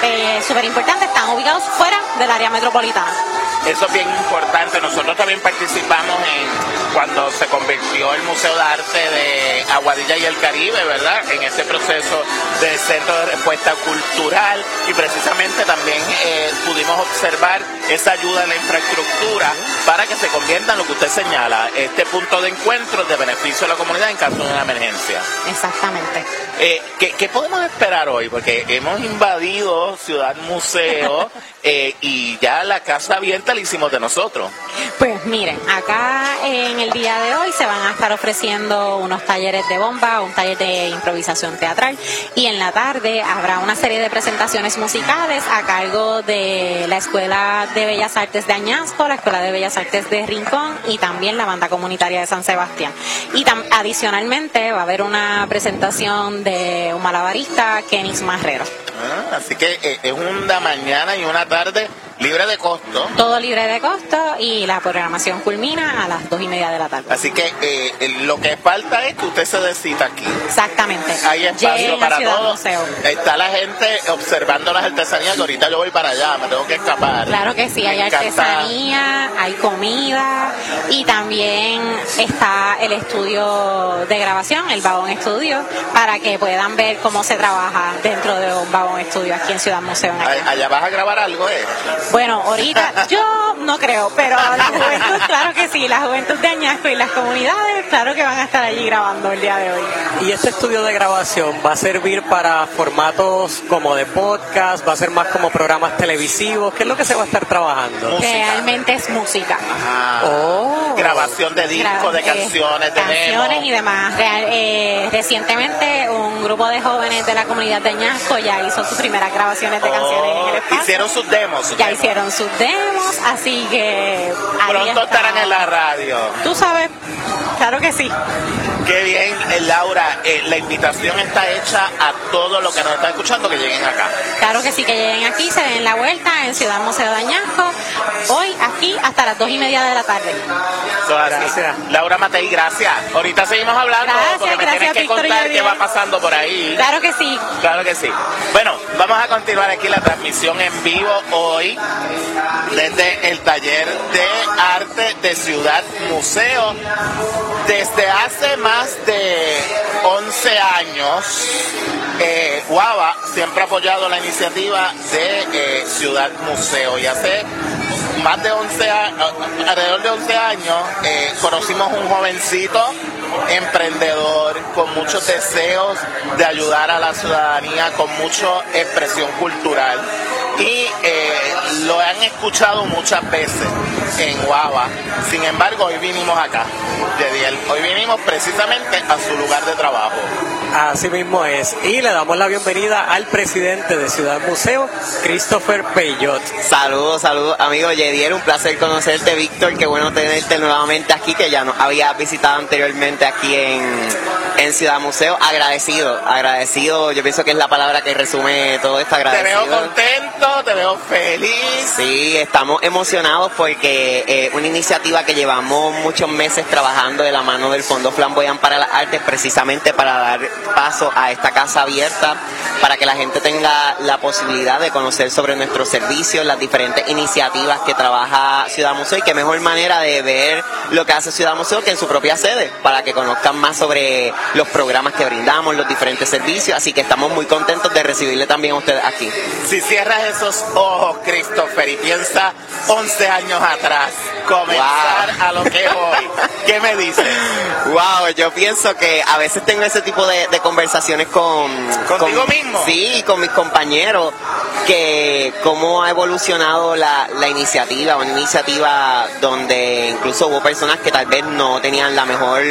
súper importante, están ubicados fuera del área metropolitana. Eso es bien importante. Nosotros también participamos cuando se convirtió el Museo de Arte de Aguadilla y el Caribe, ¿verdad? En ese proceso de centro de respuesta cultural, y precisamente también pudimos observar esa ayuda en la infraestructura para que se convierta en lo que usted señala, este punto de encuentro de beneficio a la comunidad en caso de una emergencia. Exactamente. ¿Qué podemos esperar hoy? Porque hemos invadido Ciudad Museo y ya la casa abierta la hicimos de nosotros. Pues miren, acá en el día de hoy se van a estar ofreciendo unos talleres de bomba, un taller de improvisación teatral, y en la tarde habrá una serie de presentaciones musicales a cargo de la Escuela de Bellas Artes de Añasco, la Escuela de Bellas Artes de Rincón y también la Banda Comunitaria de San Sebastián. Y adicionalmente va a haber una presentación de un malabarista, Kenis Marrero. Así que es una mañana y una tarde libre de costo. Todo libre de costo, y la programación culmina a las 2:30 de la tarde. Así que lo que falta es que usted se decida aquí. Exactamente. Hay espacio Lleguen para a Ciudad todos. Museo. Está la gente observando las artesanías, que ahorita yo voy para allá, me tengo que escapar. Claro que sí, hay artesanía, hay comida, y también está el estudio de grabación, el Vagón Estudio, para que puedan ver cómo se trabaja dentro de un Vagón Estudio aquí en Ciudad Museo. ¿Allá vas a grabar algo, Bueno, ahorita yo no creo, pero la juventud, claro que sí, la juventud de Añasco y las comunidades, claro que van a estar allí grabando el día de hoy. ¿Y este estudio de grabación va a servir para formatos como de podcast, va a ser más como programas televisivos? ¿Qué es lo que se va a estar trabajando? Música. Realmente es música. Grabación de discos, de canciones, de canciones y demás. Recientemente un grupo de jóvenes de la comunidad de Añasco ya hizo sus primeras grabaciones de canciones en el espacio. Hicieron sus demos. Hicieron sus demos, así que pronto estarán en la radio. Tú sabes, claro que sí. Qué bien, Laura, la invitación está hecha a todos los que nos están escuchando que lleguen acá. Claro que sí, que lleguen aquí, se den la vuelta en Ciudad Museo de Añasco, hoy aquí hasta las 2:30 de la tarde. Gracias. Laura Matei, gracias. Ahorita seguimos hablando, porque me tienes que contar qué va pasando por ahí. Claro que sí. Claro que sí. Bueno, vamos a continuar aquí la transmisión en vivo hoy desde el taller de arte de Ciudad Museo. Desde hace más de 11 años, Guava siempre ha apoyado la iniciativa de Ciudad Museo, y hace más de alrededor de 11 años conocimos un jovencito emprendedor con muchos deseos de ayudar a la ciudadanía, con mucha expresión cultural, y lo han escuchado muchas veces en Guava. Sin embargo, hoy vinimos acá, Yediel. Hoy vinimos precisamente a su lugar de trabajo. Así mismo es, y le damos la bienvenida al presidente de Ciudad Museo, Christopher Peyot. Saludos, amigo Yediel, un placer conocerte, Víctor, qué bueno tenerte nuevamente aquí, que ya nos había visitado anteriormente aquí en Ciudad Museo. Agradecido, yo pienso que es la palabra que resume todo esto, agradecido. Te veo contento, te veo feliz. Sí, estamos emocionados porque una iniciativa que llevamos muchos meses trabajando de la mano del Fondo Flamboyant para las Artes, precisamente para dar paso a esta casa abierta, para que la gente tenga la posibilidad de conocer sobre nuestros servicios, las diferentes iniciativas que trabaja Ciudad Museo, y qué mejor manera de ver lo que hace Ciudad Museo que en su propia sede, para que conozcan más sobre los programas que brindamos, los diferentes servicios, así que estamos muy contentos de recibirle también a ustedes aquí. Si cierras esos ojos, Christopher, y piensa 11 años atrás, comenzar a lo que es hoy, ¿qué me dices? Wow, yo pienso que a veces tengo ese tipo de conversaciones ¿Contigo mismo? Sí, con mis compañeros, que cómo ha evolucionado la iniciativa, una iniciativa donde incluso hubo personas que tal vez no tenían la mejor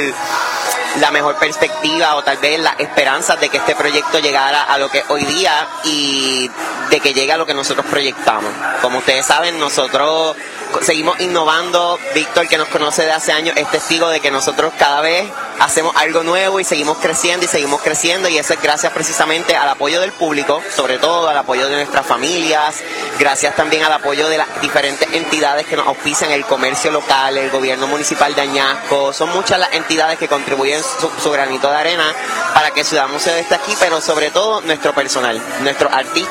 perspectiva, o tal vez las esperanzas de que este proyecto llegara a lo que hoy día, y de que llegue a lo que nosotros proyectamos. Como ustedes saben, nosotros seguimos innovando. Víctor, que nos conoce de hace años, es testigo de que nosotros cada vez hacemos algo nuevo y seguimos creciendo, y eso es gracias precisamente al apoyo del público, sobre todo al apoyo de nuestras familias, gracias también al apoyo de las diferentes entidades que nos auspician, el comercio local, el gobierno municipal de Añasco. Son muchas las entidades que contribuyen su granito de arena para que Ciudad Museo esté aquí, pero sobre todo nuestro personal, nuestros artistas.